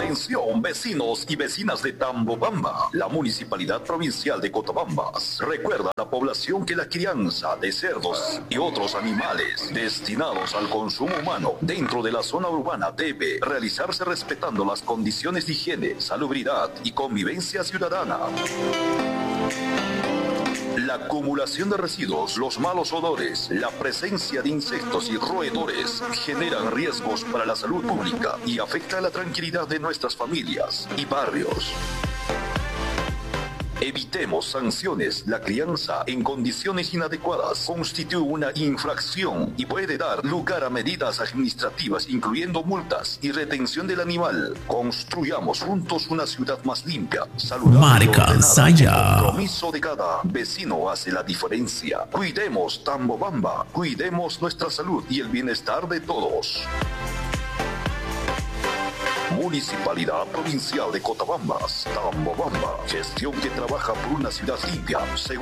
Atención, vecinos y vecinas de Tambobamba. La Municipalidad Provincial de Cotabambas recuerda a la población que la crianza de cerdos y otros animales destinados al consumo humano dentro de la zona urbana debe realizarse respetando las condiciones de higiene, salubridad y convivencia ciudadana. La acumulación de residuos, los malos olores, la presencia de insectos y roedores generan riesgos para la salud pública y afecta la tranquilidad de nuestras familias y barrios. Evitemos sanciones. La crianza en condiciones inadecuadas constituye una infracción y puede dar lugar a medidas administrativas, incluyendo multas y retención del animal. Construyamos juntos una ciudad más limpia, saludable y ordenada. El compromiso de cada vecino hace la diferencia. Cuidemos Tambobamba, cuidemos nuestra salud y el bienestar de todos. Municipalidad Provincial de Cotabambas, Tambobamba, gestión que trabaja por una ciudad limpia, segura.